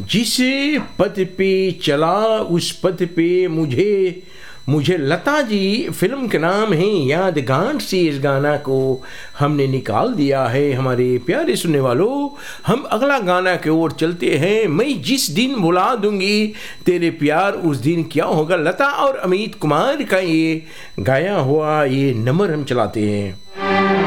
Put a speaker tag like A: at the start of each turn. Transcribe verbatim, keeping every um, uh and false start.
A: जिस पथ पे चला उस पथ पे मुझे मुझे लता जी फिल्म के नाम है यादगार से इस गाना को हमने निकाल दिया है। हमारे प्यारे सुनने वालों, हम अगला गाना की ओर चलते हैं। मैं जिस दिन बुला दूंगी तेरे प्यार उस दिन क्या होगा, लता और अमित कुमार का ये गाया हुआ ये नंबर हम चलाते हैं।